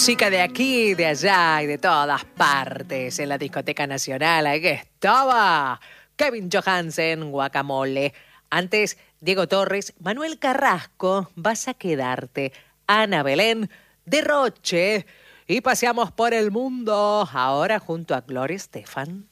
música de aquí, de allá y de todas partes. En la Discoteca Nacional, ahí estaba Kevin Johansen, Guacamole. Antes, Diego Torres, Manuel Carrasco, Vas a quedarte, Ana Belén, Derroche. Y paseamos por el mundo, ahora junto a Gloria Estefan.